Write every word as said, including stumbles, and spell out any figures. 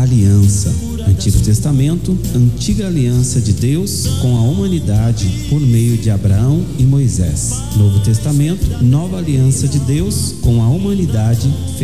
aliança. Antigo Testamento, antiga aliança de Deus com a humanidade por meio de Abraão e Moisés. Novo Testamento, nova aliança de Deus com a humanidade